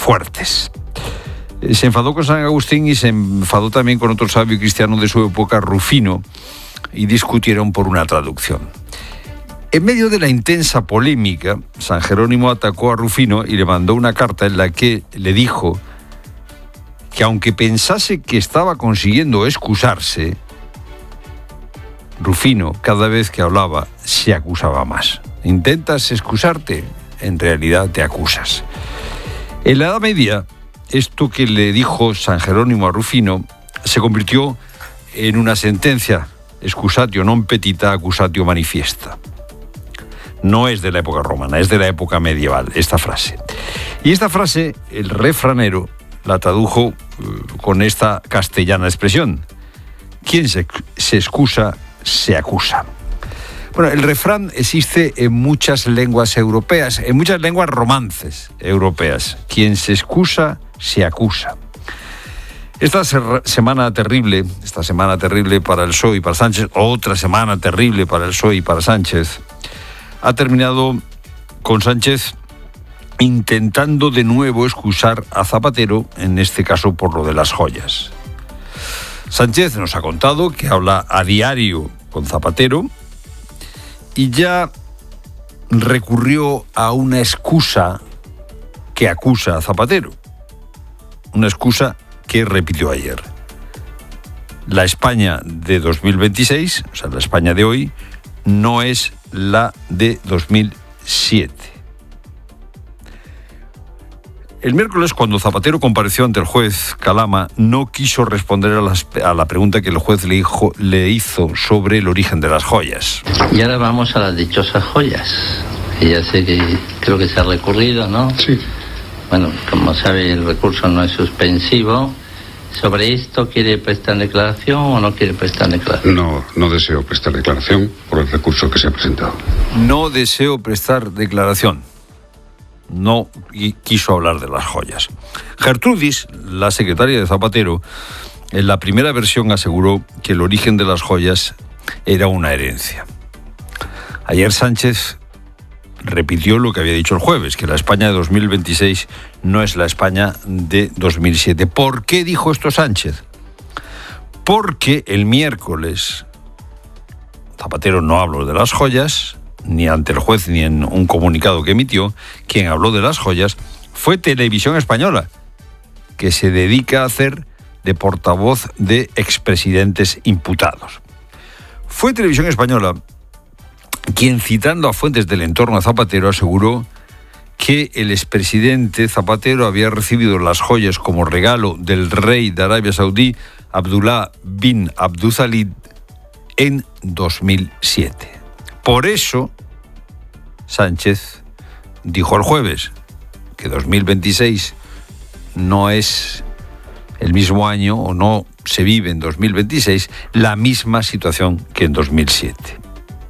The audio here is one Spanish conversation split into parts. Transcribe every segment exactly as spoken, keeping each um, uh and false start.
fuertes. Se enfadó con San Agustín y se enfadó también con otro sabio cristiano de su época, Rufino, y discutieron por una traducción. En medio de la intensa polémica, San Jerónimo atacó a Rufino y le mandó una carta en la que le dijo que aunque pensase que estaba consiguiendo excusarse, Rufino, cada vez que hablaba, se acusaba más. Intentas excusarte, en realidad te acusas. En la Edad Media, esto que le dijo San Jerónimo a Rufino se convirtió en una sentencia, excusatio non petita, accusatio manifiesta. No es de la época romana, es de la época medieval, esta frase. Y esta frase, el refranero la tradujo con esta castellana expresión: quien se, se excusa, se acusa. Bueno, el refrán existe en muchas lenguas europeas, en muchas lenguas romances europeas. Quien se excusa, se acusa. Esta ser- semana terrible, esta semana terrible para el P S O E y para Sánchez, otra semana terrible para el P S O E y para Sánchez, ha terminado con Sánchez intentando de nuevo excusar a Zapatero, en este caso por lo de las joyas. Sánchez nos ha contado que habla a diario con Zapatero y ya recurrió a una excusa que acusa a Zapatero. Una excusa que repitió ayer. La España de dos mil veintiséis, o sea, la España de hoy, no es la de dos mil siete. El miércoles, cuando Zapatero compareció ante el juez Calama, no quiso responder a, las, a la pregunta que el juez le, hijo, le hizo sobre el origen de las joyas. Y ahora vamos a las dichosas joyas. Que ya sé que creo que se ha recurrido, ¿no? Sí. Bueno, como sabe, el recurso no es suspensivo. ¿Sobre esto quiere prestar declaración o no quiere prestar declaración? No, no deseo prestar declaración por el recurso que se ha presentado. No deseo prestar declaración. No quiso hablar de las joyas. Gertrudis, la secretaria de Zapatero, en la primera versión aseguró que el origen de las joyas era una herencia. Ayer Sánchez repitió lo que había dicho el jueves, que la España de dos mil veintiséis no es la España de dos mil siete. ¿Por qué dijo esto Sánchez? Porque el miércoles Zapatero no habló de las joyas, ni ante el juez ni en un comunicado que emitió. Quien habló de las joyas fue Televisión Española, que se dedica a hacer de portavoz de expresidentes imputados. Fue Televisión Española quien, citando a fuentes del entorno de Zapatero, aseguró que el expresidente Zapatero había recibido las joyas como regalo del rey de Arabia Saudí, Abdullah bin Abdulazid, en dos mil siete. Por eso, Sánchez dijo el jueves que dos mil veintiséis no es el mismo año, o no se vive en dos mil veintiséis la misma situación que en dos mil siete.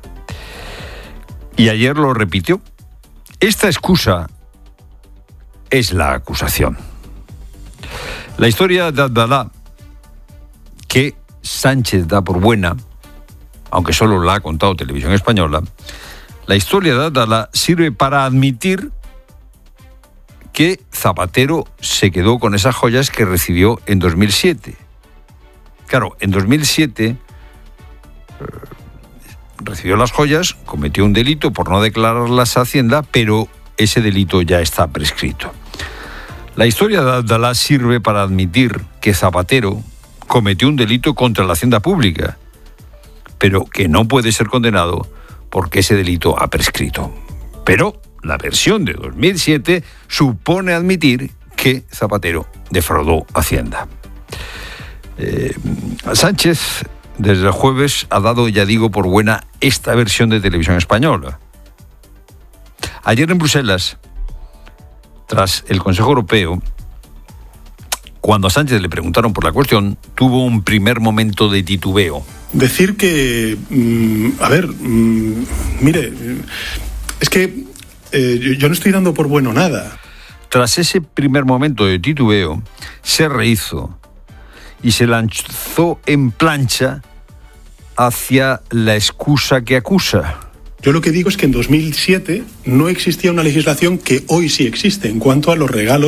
Y ayer lo repitió. Esta excusa es la acusación. La historia de Abdalá, que Sánchez da por buena, aunque solo la ha contado Televisión Española, la historia de Abdalá sirve para admitir que Zapatero se quedó con esas joyas que recibió en dos mil siete. Claro, en dos mil siete eh, recibió las joyas, cometió un delito por no declararlas a Hacienda, pero ese delito ya está prescrito. La historia de Abdalá sirve para admitir que Zapatero cometió un delito contra la Hacienda Pública, pero que no puede ser condenado porque ese delito ha prescrito. Pero la versión de dos mil siete supone admitir que Zapatero defraudó Hacienda. Eh, Sánchez, desde el jueves, ha dado, ya digo, por buena esta versión de Televisión Española. Ayer en Bruselas, tras el Consejo Europeo, cuando a Sánchez le preguntaron por la cuestión, tuvo un primer momento de titubeo. Decir que, mmm, a ver, mmm, mire, es que eh, yo no estoy dando por bueno nada. Tras ese primer momento de titubeo, se rehizo y se lanzó en plancha hacia la excusa que acusa. Yo lo que digo es que en dos mil siete no existía una legislación que hoy sí existe en cuanto a los regalos